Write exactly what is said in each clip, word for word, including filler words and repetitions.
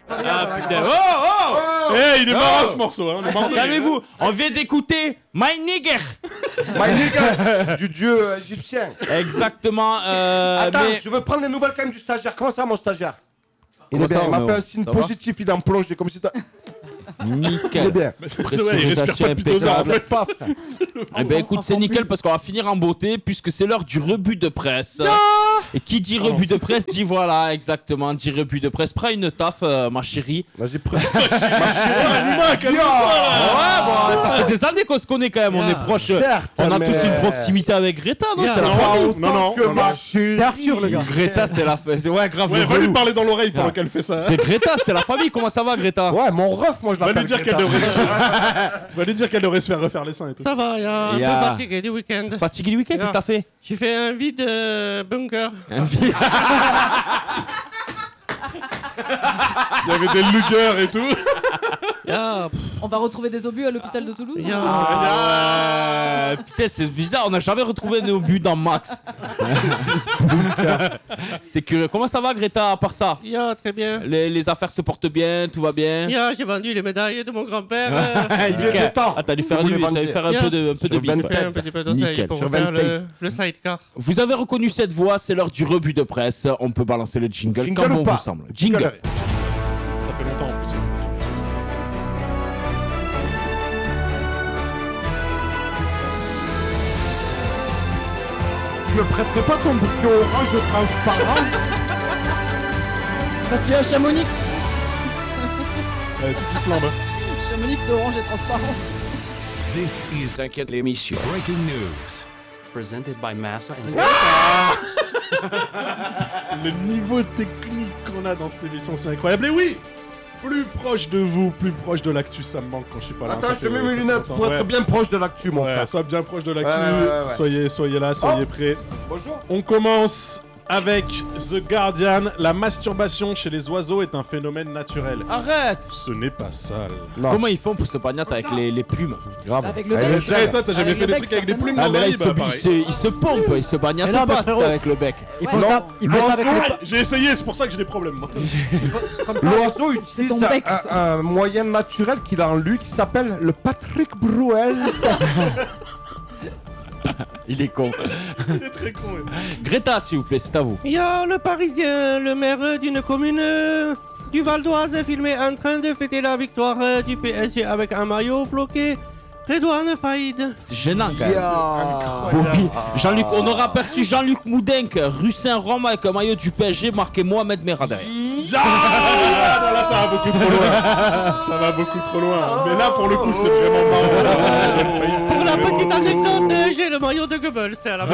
Ah putain. Oh oh, oh hey, il est marrant ce morceau. Hein, calmez-vous. On vient d'écouter My Nigger. My Nigger du dieu euh, égyptien. Exactement. Euh, Attends, mais... je veux prendre des nouvelles quand même du stagiaire. Comment ça, mon stagiaire? Il, est ça, bien, il m'a fait un va signe positif, il est en plongée, comme si t'as... Nickel. Il est bien. C'est vrai, il respire pas depuis deux heures en fait. Eh ben écoute, c'est nickel parce qu'on va finir en beauté puisque c'est l'heure du rebut de presse. Non. Et qui dit rebut de presse dit voilà, exactement, dit rebut de presse. Prends une taf, euh, ma chérie. Vas-y, prends. Ma chérie, ouais, bon, ça fait des années qu'on se connaît quand même, on est proches. Certes, on a mais... tous une proximité avec Greta, non? Yeah, C'est la non, famille. non, non, que ma chérie. C'est Arthur, le gars. Greta, c'est la famille. Ouais, grave. Ouais, va lui parler dans l'oreille pendant qu'elle fait ça. C'est Greta, c'est la famille. Comment ça va, Greta? Ouais, mon ref, moi je Va l'appelle lui dire qu'elle devrait se... Va lui dire qu'elle devrait se faire refaire les seins et tout. Ça va, il y a un Yeah. peu fatigué du week-end. Fatigué du week-end, qu'est-ce que t'as fait? J'ai fait un vide euh, bunker. Un vide. Il y avait des lugueurs et tout. Yeah. On va retrouver des obus à l'hôpital de Toulouse. Yeah. Ah, putain, c'est bizarre, on n'a jamais retrouvé nos buts dans Max. C'est curieux. Comment ça va, Greta, à part ça? Yeah, très bien. Les, les affaires se portent bien, tout va bien. Yeah, j'ai vendu les médailles de mon grand-père. Euh, Il est temps. Ah, t'as dû faire, Vous du, les t'as dû vendez. faire un Yeah. peu de, un peu de Sur bif. vingt j'ai fait un petit peu d'oseille Nickel. pour Sur faire vingt le, le sidecar. Vous avez reconnu cette voix, c'est l'heure du rebut de presse. On peut balancer le jingle, Jingle comme ou bon pas vous semble. Jingle. Ça fait longtemps en plus. Tu me prêterais pas ton bouquet orange transparent? Parce qu'il y a un Chamonix. Euh, tu kiffes flambe. Chamonix orange et transparent. This is T'inquiète l'émission. breaking news. Presented by Massa and Le niveau technique qu'on a dans cette émission, c'est incroyable. Et oui, plus proche de vous, plus proche de l'actu, ça me manque quand je suis pas là. Attends, Ça je fait- mets ça mes fait lunettes longtemps. pour être Ouais. bien proche de l'actu, mon Ouais, frère. sois bien proche de l'actu. Ouais, ouais, ouais, ouais. Soyez, soyez là, soyez Oh. prêts. Bonjour. On commence avec The Guardian. La masturbation chez les oiseaux est un phénomène naturel. Arrête. Ce n'est pas sale. Non. Comment ils font pour se bagnoter avec les, les plumes? Grave. Avec le Elle bec. est- Eh, toi, t'as jamais Avec fait le des bec, trucs avec des plumes Ah, dans mais un là, lit? ils se, Bah, ils pareil. se, ils se pompent, ils se bagnotent Mais non, mais pas frérot. avec le bec. Il Ouais. faut ça, il faut ça avec le Ah, j'ai essayé, c'est pour ça que j'ai des problèmes. moi. comme ça. L'oiseau C'est utilise ton bec, un, ça. un moyen naturel qu'il a en lui qui s'appelle le Patrick Bruel. Il est con. Il est très con. ouais. Greta, s'il vous plaît, c'est à vous. Yeah, le Parisien, le maire d'une commune euh, du Val d'Oise, filmé en train de fêter la victoire euh, du P S G avec un maillot floqué. Redouane Faïd. C'est gênant quand même. Yeah. Bobby. Jean-Luc, on aura aperçu Jean-Luc Moudenc, rue Saint-Rome avec un maillot du P S G marqué Mohamed Merah derrière. Ah, non, là, ça va beaucoup trop loin. Ça va beaucoup trop loin. Mais là, pour le coup, c'est vraiment marrant. Pour la petite anecdote, euh, j'ai le maillot de Goebbels à la main.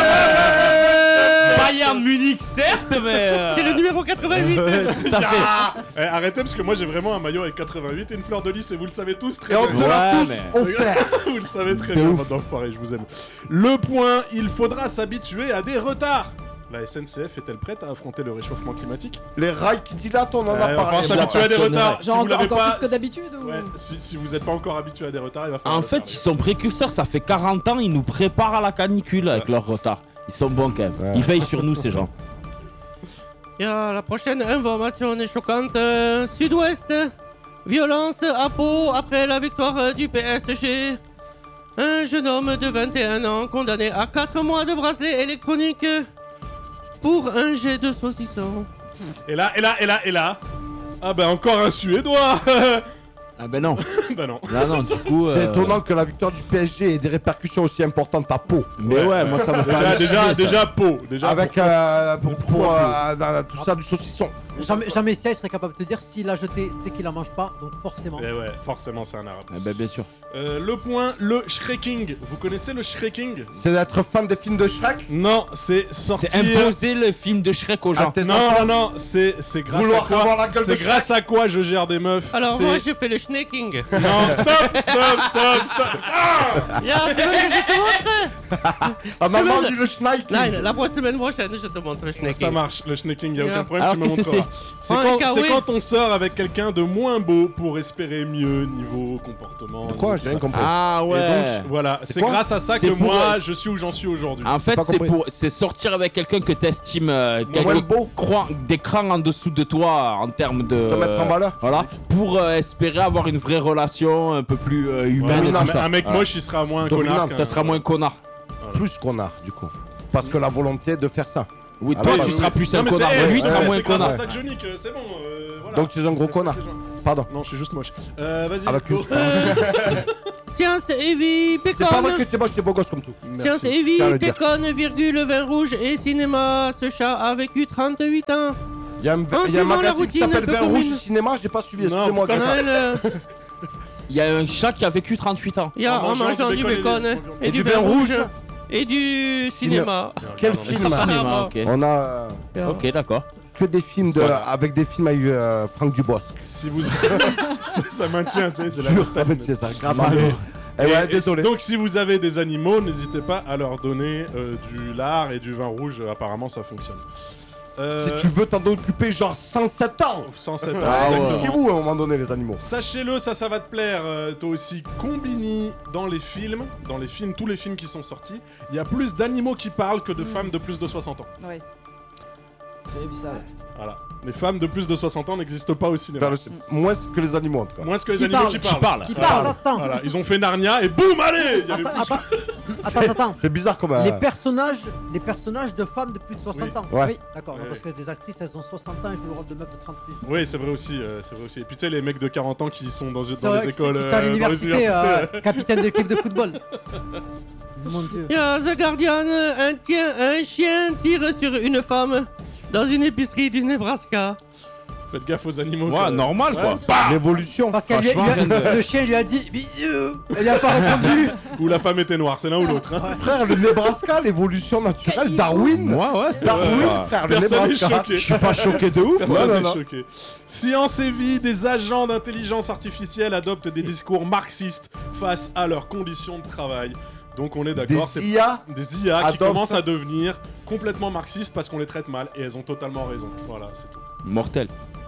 Bayern Munich, certes, mais. euh, C'est le numéro quatre-vingt-huit. Tout à fait. Ah Eh, arrêtez parce que moi j'ai vraiment un maillot avec quatre-vingt-huit et une fleur de lys et vous le savez tous très Et on bien. te l'a Ouais, tous mais- offert. Vous le savez très De bien, ouf. bande d'enfoirés, je vous aime. Le point, il faudra s'habituer à des retards. La S N C F est-elle prête à affronter le réchauffement climatique? Les rails qui dilatent, on en a Ouais, il va parlé. falloir s'habituer à des personne retards. ne- Si Genre vous encore, l'avez encore pas, plus que d'habitude ou... ouais, si, si vous n'êtes pas encore habitué à des retards, il va falloir En le fait, faire. ils sont précurseurs, ça fait quarante ans, ils nous préparent à la canicule avec leur retard. Ils sont bons quand même. Ouais. Ils veillent sur nous, ces gens. Yeah, la prochaine information est choquante. euh, Sud-Ouest, violence à Pau après la victoire euh, du P S G. Un jeune homme de vingt et un ans condamné à quatre mois de bracelet électronique pour un jet de saucisson. Et là, et là, et là, et là. Ah bah encore un Suédois. Ah ben non. Bah non. Là, non, du coup. C'est euh, étonnant que la victoire du P S G ait des répercussions aussi importantes à Pau. Mais ouais, moi ça me fait Déjà, halluciner, déjà, ça. déjà, Pau. Déjà, Avec pour- euh, pour, pour, Pourquoi euh, dans tout ça du saucisson. Jamais, jamais ça, il serait capable de te dire s'il a jeté, c'est qu'il en mange pas, donc forcément. Eh ouais, forcément, c'est un arabe. Ah ben bien sûr. Euh, le point, le Shreking. Vous connaissez le Shreking? C'est d'être fan des films de Shrek. Non, c'est sortir. C'est imposer le film de Shrek aux gens. Ah, t'es Non, enfants. non, non, c'est c'est grâce Vouloir à quoi avoir la gueule de C'est Shrek. grâce à quoi je gère des meufs. Alors C'est- moi, je fais le Schneeking. Non, stop, stop, stop, stop. Ah Ya, tu veux que je te montre Ah, maman Semaine- dit le Schneik. Non, la prochaine semaine prochaine, je te montre le Schneeking. Ça marche, le schneeking, y a Yeah. aucun problème, Alors, tu me qu'est-ce que montreras. C'est Oh, quand, un c'est kawaii. quand on sort avec quelqu'un de moins beau pour espérer mieux niveau comportement. De quoi? niveau J'ai tout rien ça. compris. Ah Et ouais. donc, voilà, c'est quoi grâce à ça C'est que pour- moi, je suis où j'en suis aujourd'hui. En fait, Pas c'est compris. pour, c'est sortir avec quelqu'un que t'estimes, euh, qui a Moins des beau. crans- des crans en dessous de toi en termes de. Te mettre en valeur. Voilà. Pour euh, espérer avoir une vraie relation un peu plus euh, Ouais, humaine et un, tout ça. un mec Voilà. moche, il sera moins un Dominant, connard. qu'un- Ça sera moins connard. Plus connard, du coup. Parce que la volonté de faire ça. Oui, Ah toi, bah, tu oui, seras oui. plus Non, un mais connard. c'est- Mais lui, eh, il sera c'est- moins c'est grâce connard. à ça que je nique, euh, c'est bon. euh, voilà. Donc tu es un gros Respecte connard. les gens. Pardon. Non, je suis juste moche. Euh, vas-y. Avec go. Science et vie, C'est pas vrai pécone. que t'es moche, t'es beau gosse comme tout. Science Merci. et vie, Tiens à le dire. pécone, virgule, vin rouge et cinéma. Ce chat a vécu trente-huit ans. Il y a un, En il y a un suivant la magazine qui routine s'appelle peu Vin commune. Rouge Cinéma, j'ai pas suivi, Non, excusez-moi. putain, Gaëtan. Noël, euh, Il y a un chat qui a vécu trente-huit ans. Il y a En en mangeant mangeant du du bacon bacon et et, du- du vin rouge et du cinéma. Quel Regarde, film Cinéma, ok. On a euh, Ok, d'accord. que des films de, Voilà. avec des films avec euh, Franck Dubosc. Si vous. ça, ça maintient, tu sais, c'est la Jure, mortale. ça va, c'est ça. Grave. Malo. Eh Et- ouais, et désolé. donc si vous avez des animaux, n'hésitez pas à leur donner euh, du lard et du vin rouge, apparemment ça fonctionne. Euh, Si tu veux t'en occuper genre cent sept ans. cent sept ans, Ah ouais. exactement. Niquez-vous à un moment donné les animaux. Sachez-le, ça, ça va te plaire, euh, toi aussi. Combini, dans les films, dans les films, tous les films qui sont sortis, il y a plus d'animaux qui parlent que de femmes de plus de soixante ans. Oui. J'avais vu ça. ouais. Voilà. Les femmes de plus de soixante ans n'existent pas au cinéma. Dans le- Moins que les animaux en tout cas. Moins que les Qui animaux parle qui Qui parlent. parle Qui Voilà. parle, attends. Voilà. Ils ont fait Narnia et boum, allez. Il y avait Attends, plus attends, attends, attends. C'est bizarre comme. euh, Les personnages, les personnages de femmes de plus de soixante ans. Ouais. Oui, d'accord. Ouais, Parce que des actrices, elles ont soixante ans et jouent le rôle de meuf de trente plus. Oui, c'est vrai aussi, euh, c'est vrai aussi. Et puis tu sais, les mecs de quarante ans qui sont dans, C'est dans vrai les que c'est- écoles, qui sont à euh, dans les l'université, universités. euh, capitaine d'équipe de football. Mon dieu. Il y a The Guardian, un, tien- un chien tire sur une femme dans une épicerie du Nebraska. Faites gaffe aux animaux. Ouais, quoi. normal quoi. L'évolution. Parce que le chien lui a dit bisous. Elle lui a pas répondu. Ou la femme était noire, c'est l'un ou l'autre. hein. Frère, le Nebraska, l'évolution naturelle, Darwin. Ouais, ouais, c'est Darwin, vrai. frère, le Personne n'est Nebraska. choqué. Je suis pas choqué de ouf. Personne non, n'est non. choqué. Science et vie, des agents d'intelligence artificielle adoptent des discours marxistes face à leurs conditions de travail. Donc on est d'accord, Des c'est I A. des I A qui adoptent- commencent à devenir complètement marxistes parce qu'on les traite mal et elles ont totalement raison. Voilà, c'est tout. Mortel.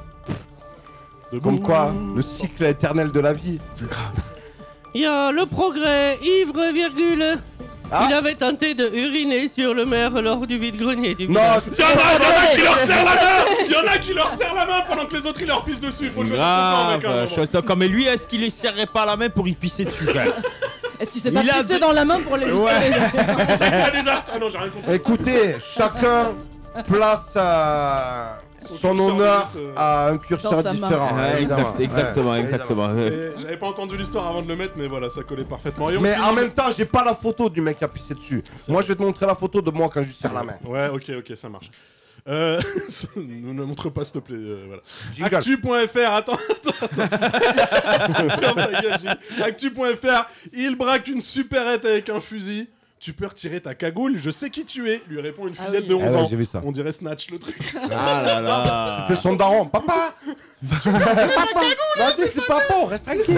Debout. Comme quoi, le cycle éternel de la vie. Il y a le progrès, ivre, virgule. Ah. Il avait tenté de uriner sur le maire lors du vide-grenier du Non, village. Il y en a, il y en a qui leur serrent la main. Il y en a qui leur serrent la main pendant que les autres ils leur pissent dessus. Il faut choisir ton camp, mec, à un Grave, moment. chose comme. Mais lui, est-ce qu'il ne serrait pas la main pour y pisser dessus quand même? Est-ce qu'il s'est pas Il a pissé de- dans la main pour les laisser Ouais. C'est ça qu'il y a des aftes. Ah non, j'ai rien compris. écoutez, chacun place euh, Son son curseur honneur de lutte, euh. à un curseur Dans sa main. différent. Ouais, évidemment. exact- exactement, Ouais, exactement. Et J'avais pas entendu l'histoire avant de le mettre, mais voilà, ça collait parfaitement. Et on Mais finit- en même temps, j'ai pas la photo du mec qui a pissé dessus. Moi, je vais te montrer la photo de moi quand je lui serre la main. Ouais, ok, ok, ça marche. Euh, ne me montre pas, s'il te plaît. euh, voilà. Jingle. Actu.fr, attends, attends, attends. Ferme ta gueule, Gilles. Actu.fr, il braque une supérette avec un fusil. Tu peux retirer ta cagoule, je sais qui tu es. Lui répond une Ah fillette oui. de onze Ah ouais, ans. j'ai vu ça. On dirait Snatch, le truc. Ah là là. C'était son daron. Papa Vas-y, c'est pas bon, reste tranquille.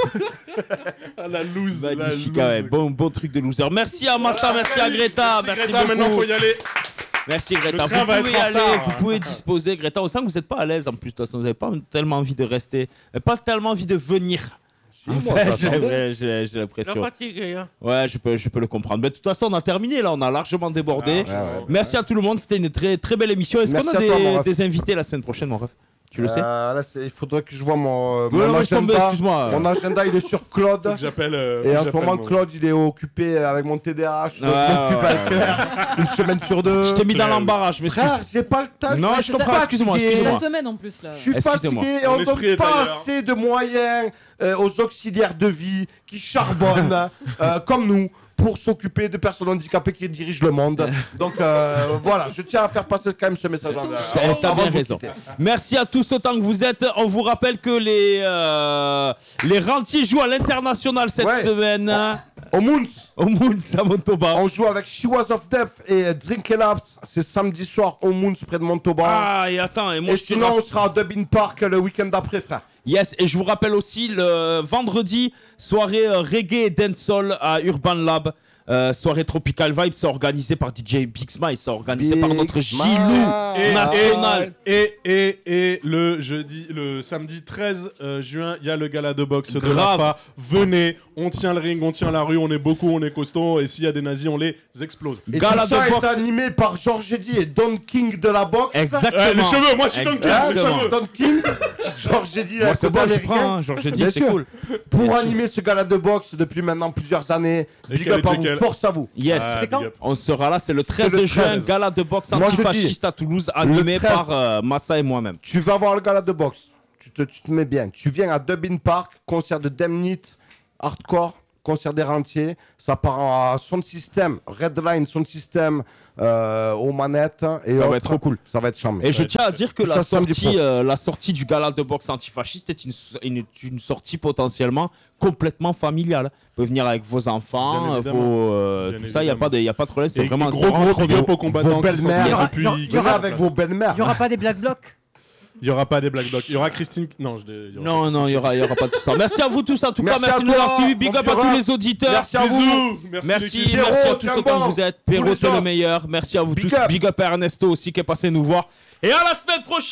Ah, la loose, la Magnifique, loose. ouais. Bon, bon truc de loser. Merci à Massa, merci à Greta. Merci, Merci Greta, beaucoup. maintenant faut y aller. Merci Greta. Le train Vous va pouvez y être en aller, retard. vous pouvez disposer. Greta, on sent que vous n'êtes pas à l'aise en plus. De toute façon, vous n'avez pas tellement envie de rester, pas tellement envie de venir. En moi, fait, ça j'ai semble. ouais, j'ai- j'ai La l'impression. fatigue, hein. Ouais, je peux, je peux le comprendre. Mais de toute façon, on a terminé là, on a largement débordé. Ah, Ouais, ouais. Merci à tout le monde, c'était une très très belle émission. Est-ce qu'on Merci a à toi, mon des, ref. des invités la semaine prochaine, mon ref? Tu le sais? Euh, là, c'est- il faudrait que je vois mon, euh, Ouais, mon non, je tombe, agenda. excuse-moi. Mon agenda, il est sur Claude. Faut que j'appelle. euh, Et faut en que ce j'appelle moment, mon- Claude, il est occupé avec mon T D A H. Donc, Ouais, je m'occupe ouais, avec euh, une semaine sur deux. Je t'ai mis dans Frère, l'embarras, je m'excuse. Frère, j'ai pas le temps. Non, je je suis comprends, excuse-moi, fatigué. C'est excuse-moi. la semaine en plus là. Je suis Excusez-moi. fatigué et Mon on esprit donne est pas ailleurs. assez de moyens euh, aux auxiliaires de vie qui charbonnent euh, comme nous pour s'occuper de personnes handicapées qui dirigent le monde. Donc euh, voilà, je tiens à faire passer quand même ce message en T'as t'as bien avant de vous raison. quitter. Merci à tous autant que vous êtes. On vous rappelle que les euh, les rentiers jouent à l'international cette Ouais. semaine. Au Moons, Au Moons à Montauban. on joue avec She Was of Death et Drink Elapse. C'est samedi soir au Moons près de Montauban. Ah, et attends, et moi et je te sinon, rapp- on sera à Dublin Park le week-end d'après, frère. Yes, et je vous rappelle aussi, le vendredi, soirée euh, reggae et dancehall à Urban Lab. Euh, soirée Tropical Vibe, c'est organisé par D J Big Smile, c'est organisé Big par notre Smile. Gilou Et, national. et, et, et le jeudi, le samedi treize euh, juin, il y a le gala de boxe de Grave. la F A. Venez, on tient le ring, on tient la rue, on est beaucoup, on est costaud. Et s'il y a des nazis, on les explose. Et Gala tout ça de est boxe. animé par Georges Eddy et Don King de la boxe. Exactement. Ouais, les cheveux, moi je suis dans le film, les Exactement. cheveux. Don King, Georges Eddy, Moi, le c'est côté bon, je américain. prends, hein, genre j'ai dit, Bien c'est sûr. cool. Pour animer ce gala de boxe depuis maintenant plusieurs années. Et Big quel up à est vous, quel force à vous. Yes. Ah, C'est big quand up. On sera là, c'est le treize le juin, treize. gala de boxe Moi, je antifasciste à Toulouse, animé treize. par euh, Massa et moi-même. Tu vas voir le gala de boxe. Tu te, tu te mets bien. Tu viens à Dublin Park, concert de Demnit, hardcore, concert des rentiers. Ça part en sound system, Redline, sound system, euh, aux manettes. Et Ça va autres. être trop cool. Ça va être charmé. Et je tiens à dire que Tout la ça samedi sortie, pro. euh, la sortie du gala de boxe antifasciste est une, une, une sortie potentiellement complètement familiale. Vous pouvez venir avec vos Bien enfants, évidemment. vos, euh, Bien tout ça, il n'y a, évidemment. pas de- y a pas de problème. C'est Et vraiment gros c'est vraiment gros trop big up bien. aux combattants Vos qui sont belles-mères. là Il y aura- depuis. il y aura- il y Venez aura- avec vos belles-mères. Il n'y aura pas des black blocs. Il y aura pas des black blocs. Il y aura Christine. Non, je. il y aura Non, pas non, il n'y aura, il y aura pas de tout ça. Merci à vous tous, en tout Merci cas. Merci à de nous toi, avoir suivis. Big mon up à Pierrot. tous les auditeurs. Merci à vous. Bisous. Merci. Merci, l'équipe. merci à Pierrot, tous tiens autant bon. que vous êtes. Tous Pierrot, les c'est le autres. meilleur. Merci à vous Big tous. up. Big up à Ernesto aussi qui est passé nous voir. Et à la semaine prochaine.